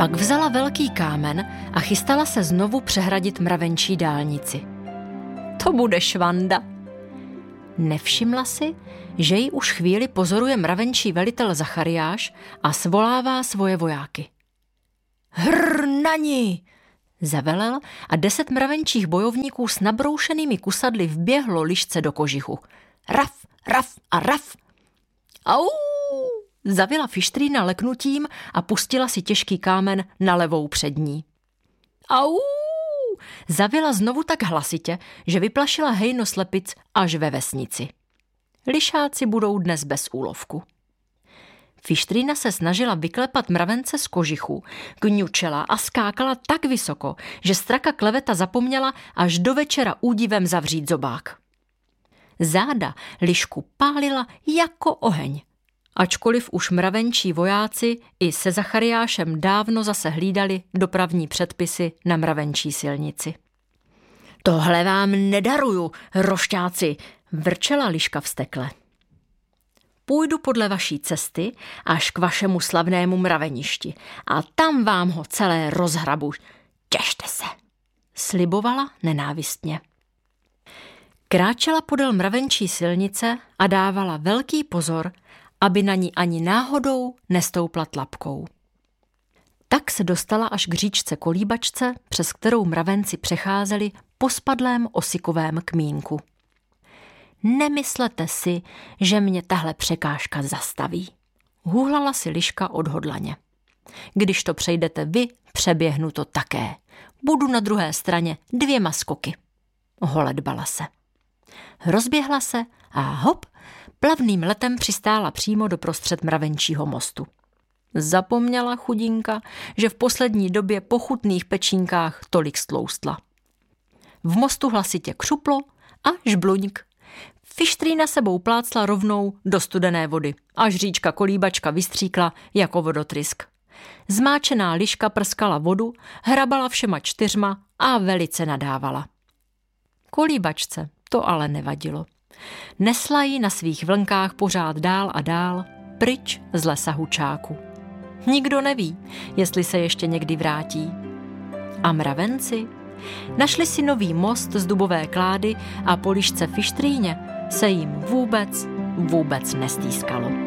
Pak vzala velký kámen a chystala se znovu přehradit mravenčí dálnici. To bude švanda. Nevšimla si, že ji už chvíli pozoruje mravenčí velitel Zachariáš a svolává svoje vojáky. Hrr na ní! Zavelel a 10 mravenčích bojovníků s nabroušenými kusadly vběhlo lišce do kožichu. Raf, raf a raf! Au! Zavila Fištrína leknutím a pustila si těžký kámen na levou přední. Au! Zavila znovu tak hlasitě, že vyplašila hejno slepic až ve vesnici. Lišáci budou dnes bez úlovku. Fištrína se snažila vyklepat mravence z kožichu, kňučela a skákala tak vysoko, že straka Kleveta zapomněla až do večera údivem zavřít zobák. Záda lišku pálila jako oheň, ačkoliv už mravenčí vojáci i se Zachariášem dávno zase hlídali dopravní předpisy na mravenčí silnici. Tohle vám nedaruju, rošťáci, vrčela liška vztekle. Půjdu podle vaší cesty až k vašemu slavnému mraveništi a tam vám ho celé rozhrabu. Těšte se, slibovala nenávistně. Kráčela podél mravenčí silnice a dávala velký pozor, aby na ní ani náhodou nestoupla tlapkou. Tak se dostala až k říčce Kolíbačce, přes kterou mravenci přecházeli po spadlém osikovém kmínku. Nemyslete si, že mě tahle překážka zastaví. Hůhlala si liška odhodlaně. Když to přejdete vy, přeběhnu to také. Budu na druhé straně 2 skoky. Holedbala se. Rozběhla se a hop, plavným letem přistála přímo doprostřed mravenčího mostu. Zapomněla chudinka, že v poslední době po chutných pečínkách tolik stloustla. V mostu hlasitě křuplo a žbluňk. Fištrína sebou plácla rovnou do studené vody, až říčka Kolíbačka vystříkla jako vodotrysk. Zmáčená liška prskala vodu, hrabala všema 4 a velice nadávala. Kolíbačce to ale nevadilo. Nesla ji na svých vlnkách pořád dál a dál, pryč z lesa hučáku. Nikdo neví, jestli se ještě někdy vrátí. A mravenci našli si nový most z dubové klády a po lišce Fištríně se jim vůbec nestýskalo.